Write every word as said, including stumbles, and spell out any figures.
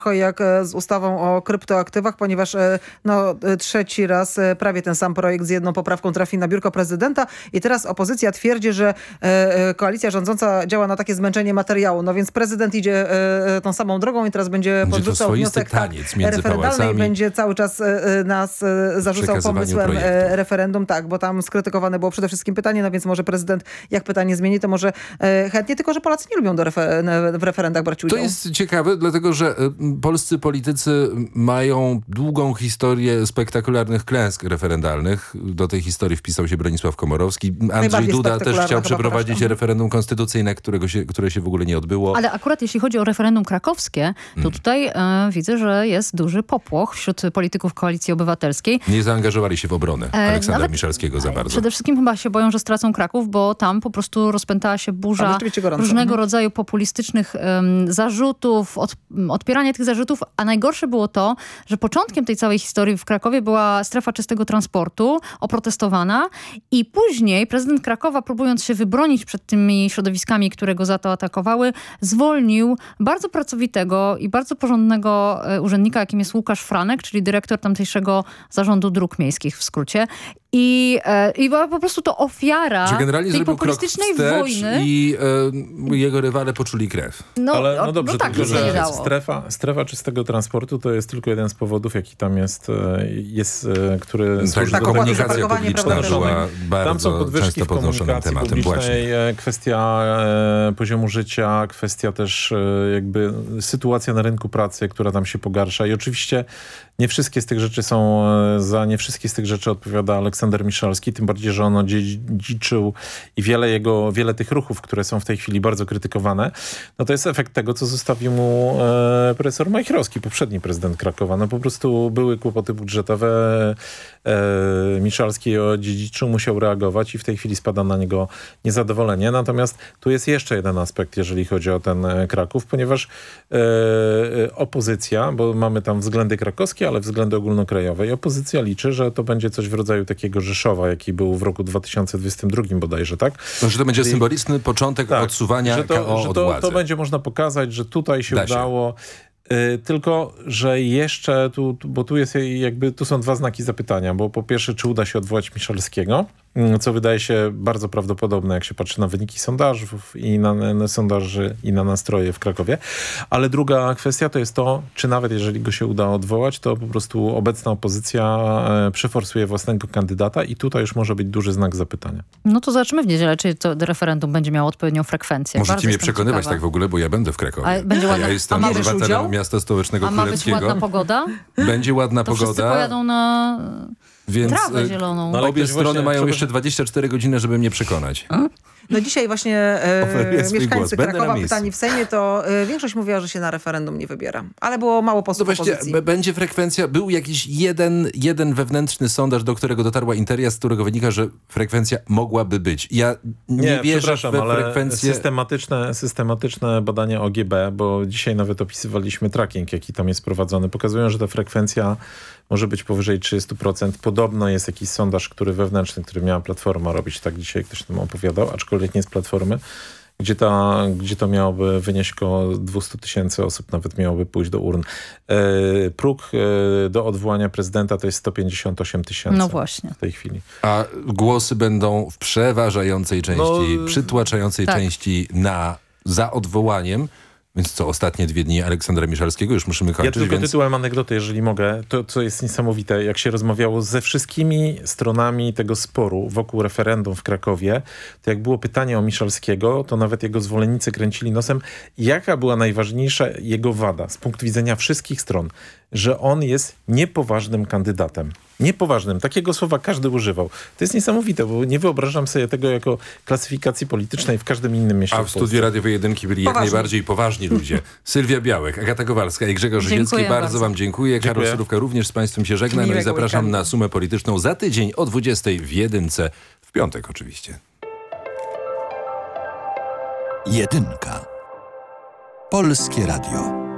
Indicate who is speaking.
Speaker 1: jak z ustawą o kryptoaktywach, ponieważ no, trzeci raz prawie ten sam projekt z jedną poprawką trafi na biurko prezydenta i teraz opozycja twierdzi, że koalicja rządząca działa na takie zmęczenie materiału. No więc prezydent idzie tą samą drogą i teraz będzie podrzucał wniosek
Speaker 2: taniec między
Speaker 1: referendalny i będzie cały czas nas zarzucał pomysłem
Speaker 2: projektu.
Speaker 1: referendum. Tak, bo tam skrytykowane było przede wszystkim pytanie, no więc może prezydent jak pytanie zmieni, to może chętnie, tylko że Polacy nie lubią do refer- w referendach brać udziału.
Speaker 2: To jest ciekawe, dlatego że polscy politycy mają długą historię spektakularnych klęsk referendalnych. Do tej historii wpisał się Bronisław Komorowski. Andrzej Duda też chciał przeprowadzić troszkę. referendum konstytucyjne, którego się, które się w ogóle nie odbyło.
Speaker 3: Ale akurat jeśli chodzi o referendum krakowskie, to hmm. tutaj e, widzę, że jest duży popłoch wśród polityków Koalicji Obywatelskiej.
Speaker 2: Nie zaangażowali się w obronę e, Aleksandra nawet, Miszalskiego za bardzo.
Speaker 3: Przede wszystkim chyba się boją, że stracą Kraków, bo tam po prostu rozpętała się burza różnego hmm. rodzaju populistycznych um, zarzutów, od, odpieranie tych zarzutów, a najgorsze było to, że początkiem tej całej historii w Krakowie była strefa czystego transportu, oprotestowana i później prezydent Krakowa, próbując się wybronić przed tymi środowiskami, które go za to atakowały, zwolnił bardzo pracowitego i bardzo porządnego urzędnika, jakim jest Łukasz Franek, czyli dyrektor tamtejszego Zarządu Dróg Miejskich w skrócie. I, e, I była po prostu to ofiara tej populistycznej wojny.
Speaker 2: I e, jego rywale poczuli krew.
Speaker 4: No, Ale no dobrze,
Speaker 3: no tak,
Speaker 4: tylko, że
Speaker 3: dało.
Speaker 4: strefa, strefa czystego transportu to jest tylko jeden z powodów, jaki tam jest, jest który
Speaker 2: tak,
Speaker 4: służy
Speaker 2: ta
Speaker 4: do
Speaker 2: komunikacja publiczna była bardzo
Speaker 4: tam są podwyżki w komunikacji
Speaker 2: tematem
Speaker 4: publicznej,
Speaker 2: właśnie.
Speaker 4: Kwestia e, poziomu życia, kwestia też e, jakby sytuacja na rynku pracy, która tam się pogarsza i oczywiście nie wszystkie z tych rzeczy są, za nie wszystkie z tych rzeczy odpowiada Aleksander Miszalski, tym bardziej, że on odziedziczył i wiele jego, wiele tych ruchów, które są w tej chwili bardzo krytykowane, no to jest efekt tego, co zostawił mu e, profesor Majchrowski, poprzedni prezydent Krakowa. No po prostu były kłopoty budżetowe, e, Miszalski je odziedziczył, musiał reagować i w tej chwili spada na niego niezadowolenie. Natomiast tu jest jeszcze jeden aspekt, jeżeli chodzi o ten Kraków, ponieważ e, opozycja, bo mamy tam względy krakowskie, ale względy ogólnokrajowe i opozycja liczy, że to będzie coś w rodzaju takiego Rzeszowa, jaki był w roku dwa tysiące dwudziestym drugim bodajże, tak?
Speaker 2: No, że to będzie Czyli, symboliczny początek tak, odsuwania
Speaker 4: że to,
Speaker 2: K O
Speaker 4: że
Speaker 2: od
Speaker 4: to,
Speaker 2: władzy.
Speaker 4: To będzie można pokazać, że tutaj się
Speaker 2: da
Speaker 4: udało. Się. Y, tylko, że jeszcze tu, bo tu jest jakby, tu są dwa znaki zapytania, bo po pierwsze, czy uda się odwołać Miszalskiego, co wydaje się bardzo prawdopodobne, jak się patrzy na wyniki sondażów i na, na sondaży i na nastroje w Krakowie. Ale druga kwestia to jest to, czy nawet jeżeli go się uda odwołać, to po prostu obecna opozycja e, przeforsuje własnego kandydata i tutaj już może być duży znak zapytania.
Speaker 3: No to zobaczymy w niedzielę, czy to referendum będzie miało odpowiednią frekwencję.
Speaker 2: Możecie
Speaker 3: Bardzo
Speaker 2: mnie przekonywać
Speaker 3: ciekawa.
Speaker 2: tak w ogóle, bo ja będę w Krakowie.
Speaker 3: A będzie ładna,
Speaker 2: ja jestem obywatelem miasta stołecznego
Speaker 3: A ma być ładna pogoda?
Speaker 2: Będzie ładna
Speaker 3: to
Speaker 2: pogoda.
Speaker 3: Wszyscy pojadą na...
Speaker 2: Więc
Speaker 3: trawę zieloną.
Speaker 2: No, obie strony właśnie, mają jeszcze dwadzieścia cztery godziny, żeby mnie przekonać.
Speaker 1: A? No dzisiaj właśnie e, mieszkańcy Krakowa pytani w Sejmie, to e, większość mówiła, że się na referendum nie wybiera. Ale było mało posłów
Speaker 2: no
Speaker 1: opozycji.
Speaker 2: B- będzie frekwencja, był jakiś jeden, jeden wewnętrzny sondaż, do którego dotarła Interia, z którego wynika, że frekwencja mogłaby być. Ja nie, nie wierzę w
Speaker 4: ale
Speaker 2: frekwencję.
Speaker 4: Systematyczne, systematyczne badania O G B, bo dzisiaj nawet opisywaliśmy tracking, jaki tam jest prowadzony, pokazują, że ta frekwencja może być powyżej trzydzieści procent. Podobno jest jakiś sondaż, który wewnętrzny, który miała Platforma robić, tak dzisiaj ktoś tam opowiadał, aczkolwiek nie z Platformy, gdzie, ta, gdzie to miałoby wynieść około dwieście tysięcy osób, nawet miałoby pójść do urn. E, próg e, do odwołania prezydenta to jest sto pięćdziesiąt osiem tysięcy
Speaker 3: no właśnie.
Speaker 4: w tej chwili.
Speaker 2: A głosy będą w przeważającej części,
Speaker 4: no,
Speaker 2: przytłaczającej tak. części na za odwołaniem. Więc co, ostatnie dwie dni Aleksandra Miszalskiego już musimy kończyć.
Speaker 4: Ja tylko
Speaker 2: więc...
Speaker 4: tytułem anegdoty, jeżeli mogę. To, co jest niesamowite, jak się rozmawiało ze wszystkimi stronami tego sporu wokół referendum w Krakowie, to jak było pytanie o Miszalskiego, to nawet jego zwolennicy kręcili nosem, jaka była najważniejsza jego wada z punktu widzenia wszystkich stron, że on jest niepoważnym kandydatem. Niepoważnym. Takiego słowa każdy używał. To jest niesamowite, bo nie wyobrażam sobie tego jako klasyfikacji politycznej w każdym innym mieście.
Speaker 2: A w, w studiu radiowej jedynki byli poważni. Jak najbardziej poważni ludzie. Sylwia Białek, Agata Kowalska i Grzegorz Żyziecki. Bardzo, bardzo wam dziękuję. dziękuję. Karol Surówka również z państwem się żegna. No i zapraszam na Sumę Polityczną za tydzień o dwudziestej w jedynce. W piątek oczywiście.
Speaker 5: Jedynka. Polskie Radio.